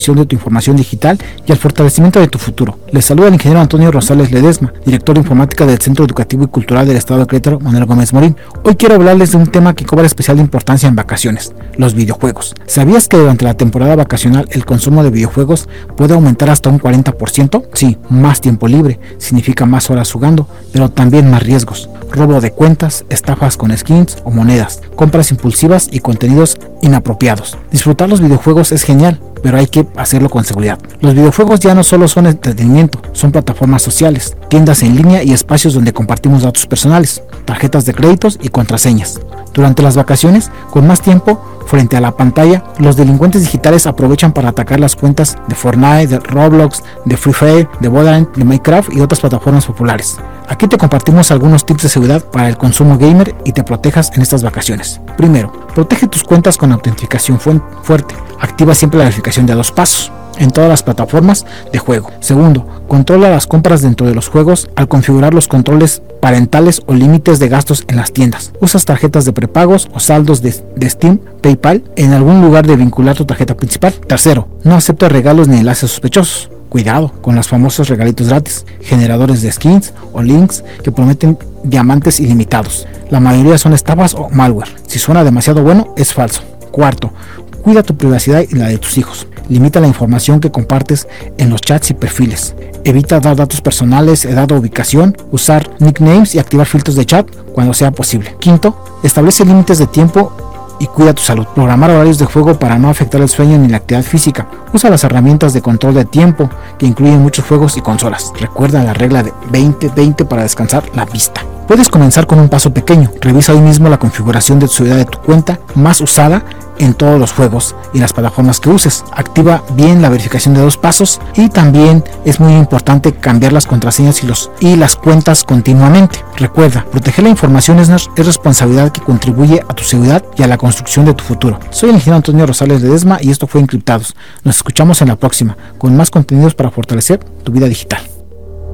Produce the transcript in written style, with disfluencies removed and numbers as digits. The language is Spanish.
de tu información digital y al fortalecimiento de tu futuro. Les saluda el ingeniero Antonio Rosales Ledesma, director de informática del Centro Educativo y Cultural del Estado de Querétaro, Manuel Gómez Morín. Hoy quiero hablarles de un tema que cobra especial importancia en vacaciones: los videojuegos. ¿Sabías que durante la temporada vacacional el consumo de videojuegos puede aumentar hasta un 40%? Sí, más tiempo libre significa más horas jugando, pero también más riesgos: robo de cuentas, estafas con skins o monedas, compras impulsivas y contenidos inapropiados. Disfrutar los videojuegos es genial, pero hay que hacerlo con seguridad. Los videojuegos ya no solo son entretenimiento, son plataformas sociales, tiendas en línea y espacios donde compartimos datos personales, tarjetas de créditos y contraseñas. Durante las vacaciones, con más tiempo frente a la pantalla, los delincuentes digitales aprovechan para atacar las cuentas de Fortnite, de Roblox, de Free Fire, de Valorant, de Minecraft y otras plataformas populares. Aquí te compartimos algunos tips de seguridad para el consumo gamer y te protejas en estas vacaciones. Primero, protege tus cuentas con autentificación fuerte. Activa siempre la verificación de 2 pasos en todas las plataformas de juego. Segundo, controla las compras dentro de los juegos al configurar los controles parentales o límites de gastos en las tiendas. Usas tarjetas de prepagos o saldos de Steam, PayPal en algún lugar de vincular tu tarjeta principal. Tercero, no aceptes regalos ni enlaces sospechosos. Cuidado con los famosos regalitos gratis, generadores de skins o links que prometen diamantes ilimitados. La mayoría son estafas o malware. Si suena demasiado bueno, es falso. Cuarto, cuida tu privacidad y la de tus hijos. Limita la información que compartes en los chats y perfiles. Evita dar datos personales, edad o ubicación, usar nicknames y activar filtros de chat cuando sea posible. Quinto, establece límites de tiempo y cuida tu salud. Programar horarios de juego para no afectar el sueño ni la actividad física. Usa las herramientas de control de tiempo que incluyen muchos juegos y consolas. Recuerda la regla de 20-20 para descansar la vista. Puedes comenzar con un paso pequeño. Revisa hoy mismo la configuración de seguridad de tu cuenta más usada en todos los juegos y las plataformas que uses. Activa bien la verificación de 2 pasos y también es muy importante cambiar las contraseñas y las cuentas continuamente. Recuerda, proteger la información es responsabilidad que contribuye a tu seguridad y a la construcción de tu futuro. Soy el ingeniero Antonio Rosales Ledesma y esto fue Encriptados. Nos escuchamos en la próxima con más contenidos para fortalecer tu vida digital.